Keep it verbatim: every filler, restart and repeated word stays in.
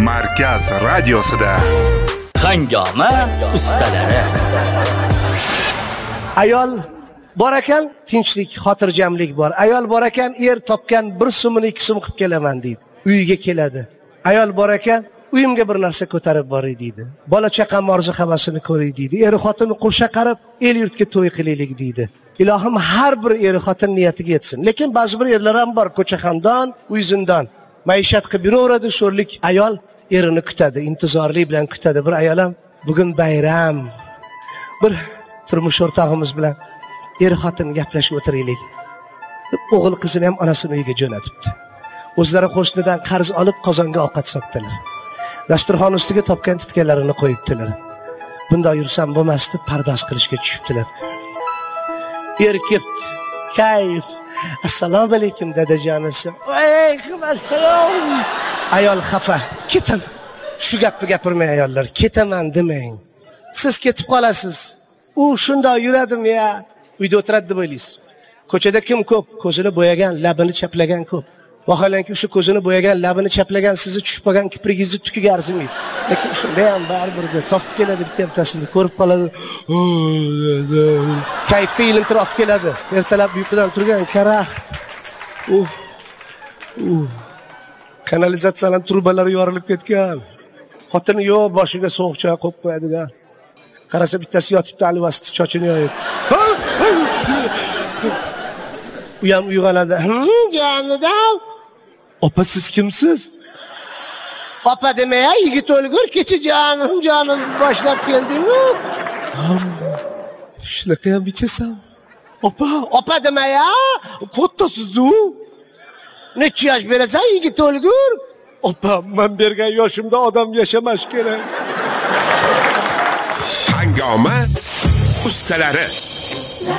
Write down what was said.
Markaz radiosida Hangoma ustalari. Ayol bor ekan, tinchlik, xotirjamlik bor. Ayol bor ekan, er topgan bir so'mini ikki so'm qilib kelaman deydi. Uyiga keladi. Ayol bor ekan, uyimga bir narsa ko'tarib boray deydi. Bola chaqam orzu havasini ko'ray deydi. Er xotini qo'sha qarab, el yurtga to'y qilaylik deydi. Ilohim har bir er xotin niyatiga yetsin. Lekin ba'zi bir erlar ham bor, ko'cha xandon, uy zindon. Maishat qilib yuraveradi, sho'rlik ayol erini kutadi, intizorlik bilan kutadi. Bir ayol ham bugun bayram. Bir turmush o'rtog'imiz bilan er xotin gaplashib o'tiraylik. O'g'il qizini ham onasining uyiga jo'natibdi. O'zlari qo'shnidan qarz olib qozonga ovqat sotdilar. Dasturxon ustiga topgan tutganlarini qo'yibdilar. Bunda yursam bo'lmasdi, pardoz qilishga tushibdilar. Er kelibdi. Kayf. Assalomu alaykum dadajonisi. Alaykum assalom. Ayol xafa. Ketin. Shu gapni gapirmay ayollar. Ketaman demang. Siz ketib qolasiz. U shunday yuradimi ya? Uyda o'tiradi deb o'ylaysiz. Ko'chada kim ko'p? Ko'zini bo'yagan, labini chaplagan ko'p. Vaholanki o'sha ko'zini bo'yagan, labini chaplagan sizni tushib qolgan kiprigingizni tukiga arzimaydi. Lekin shunda ham baribir topib keladi, bitta bitasini ko'rib qoladi. Kayfda ilintirib olib keladi. Ertalab uyqudan turgan karaxt. Uh. Uh. Kanalizatsiyaning trubalari yorilib ketgan. Xotini yo'q, boshiga sovuq choy qo'yib qo'yadigan. Qarasa bittasi yotibdi, alvasti chochini yoyib. U ham uyg'onadi. "Hm, jonidan. Opa siz kimsiz?" Opa demay, yigit o'lgur, kecha jonim, jonim boshlab keldingmi? Shunaqa ham ichasan. Opa, opa demay, kattasiz-ku. Necha yosh berasan, yigit o'lgur? Opa, men bergan yoshimda odam yashamash kerak. Hangoma ustalari.